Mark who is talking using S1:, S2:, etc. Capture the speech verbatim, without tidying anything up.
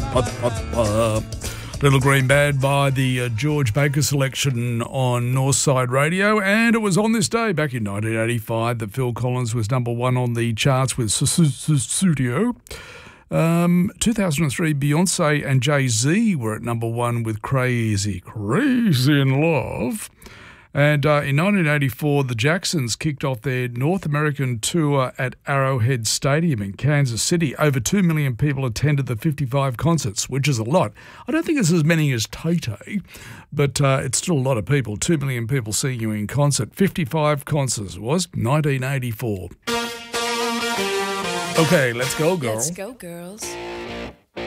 S1: Little Green Band by the uh, George Baker Selection on Northside Radio, and it was on this day back in nineteen eighty-five that Phil Collins was number one on the charts with Studio. Um, two thousand three, Beyonce and Jay-Z were at number one with Crazy, Crazy in Love. And uh, in nineteen eighty-four, the Jacksons kicked off their North American tour at Arrowhead Stadium in Kansas City. Over two million people attended the fifty-five concerts, which is a lot. I don't think it's as many as Tay-Tay, but uh, it's still a lot of people. two million people seeing you in concert. fifty-five concerts it was, nineteen eighty-four. Okay, let's go, girl.
S2: Let's go, girls.